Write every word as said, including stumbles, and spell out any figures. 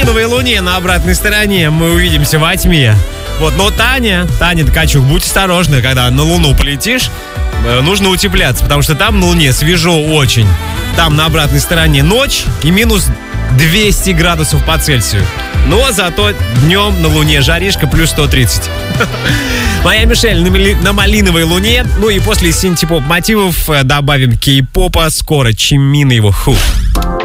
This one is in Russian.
малиновой луне на обратной стороне мы увидимся во тьме. Вот, но Таня, Таня Ткачук, будь осторожна, когда на Луну полетишь, нужно утепляться, потому что там на Луне свежо очень. Там на обратной стороне ночь и минус двести градусов по Цельсию. Но зато днем на Луне жаришка плюс сто тридцать. Моя Мишель на, мали- на малиновой луне. Ну и после синти-поп мотивов добавим кей-попа. Скоро Чимин и его Ху.